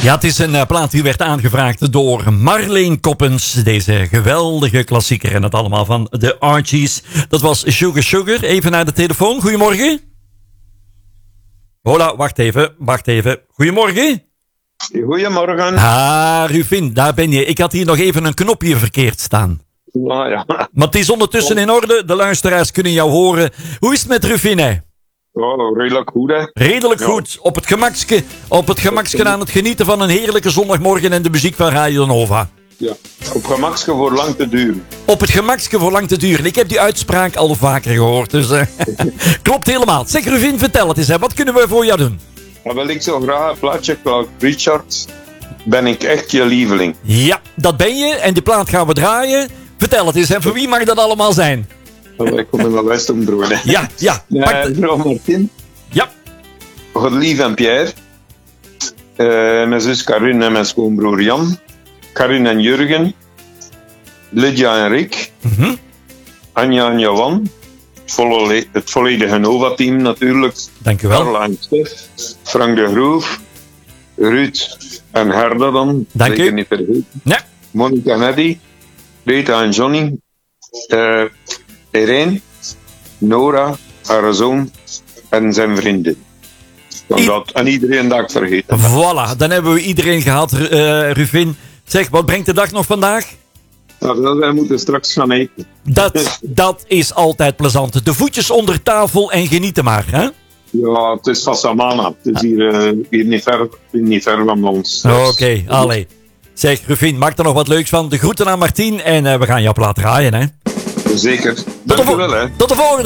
Ja, het is een plaat die werd aangevraagd door Marleen Koppens. Deze geweldige klassieker en het allemaal van de Archies. Dat was Sugar Sugar. Even naar de telefoon. Goedemorgen. Hola, wacht even. Goedemorgen. Goedemorgen. Ah, Rufin, daar ben je. Ik had hier nog even een knopje verkeerd staan. Nou ja. Maar het is ondertussen in orde. De luisteraars kunnen jou horen. Hoe is het met Rufin, hè? Oh, redelijk goed, hè? Redelijk goed. Op het gemakske aan het genieten van een heerlijke zondagmorgen en de muziek van Radio Nova. Ja. Op gemakske voor lang te duren. Op het gemakske voor lang te duren. Ik heb die uitspraak al vaker gehoord. Dus klopt helemaal. Zeg Rufin, vertel het eens. Hè. Wat kunnen we voor jou doen? Dan wil ik zo graag een plaatje, Clark Richard. Ben ik echt je lieveling? Ja, dat ben je. En die plaat gaan we draaien. Vertel het eens. En voor wie mag dat allemaal zijn? Ik kom in mijn best omdroeien. Ja. Mevrouw Martin. Ja. Godlief en Pierre. Mijn zus Karin en mijn schoonbroer Jan. Karin en Jurgen. Lydia en Rick. Anja en Johan. Het volledige Nova-team natuurlijk. Dank u wel. Carla en Stef. Frank de Groef. Ruud en Herda dan. Dank Zeker u. niet vergeten. Ja. Monica en Eddy. Rita en Johnny. Irene. Nora. Haar zoon. En zijn vrienden. En iedereen dat ik vergeten. Voilà, dan hebben we iedereen gehad, Rufin. Zeg, wat brengt de dag nog vandaag? Nou, wij moeten straks gaan eten. Dat is altijd plezant. De voetjes onder tafel en genieten maar, hè? Ja, het is van Samana. Het is hier niet ver van ons. Oké, allee. Zeg, Rufin, maak er nog wat leuks van. De groeten aan Martien en we gaan jouw plaat draaien, hè? Zeker. Dank u wel, hè. Tot de volgende.